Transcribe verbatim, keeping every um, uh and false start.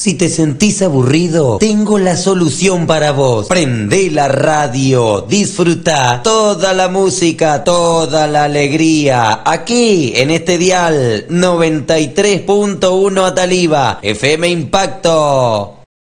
Si te sentís aburrido, tengo la solución para vos. Prendé la radio, disfruta toda la música, toda la alegría. Aquí, en este dial, noventa y tres punto uno Ataliva, F M Impacto.